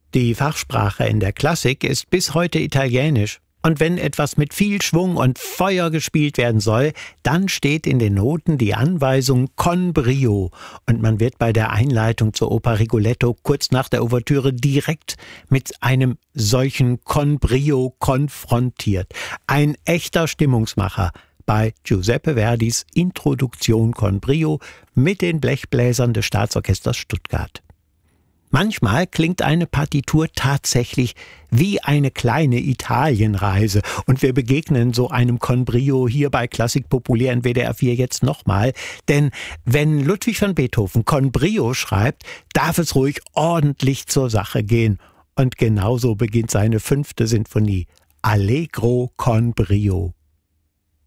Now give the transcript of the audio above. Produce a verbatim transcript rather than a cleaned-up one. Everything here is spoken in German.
Die Fachsprache in der Klassik ist bis heute Italienisch. Und wenn etwas mit viel Schwung und Feuer gespielt werden soll, dann steht in den Noten die Anweisung con brio. Und man wird bei der Einleitung zur Oper Rigoletto kurz nach der Ouvertüre direkt mit einem solchen con brio konfrontiert. Ein echter Stimmungsmacher bei Giuseppe Verdis Introduktion con brio mit den Blechbläsern des Staatsorchesters Stuttgart. Manchmal klingt eine Partitur tatsächlich wie eine kleine Italienreise und wir begegnen so einem con brio hier bei Klassik populär in W D R vier jetzt nochmal, denn wenn Ludwig van Beethoven con brio schreibt, darf es ruhig ordentlich zur Sache gehen und genauso beginnt seine fünfte Sinfonie, Allegro con brio.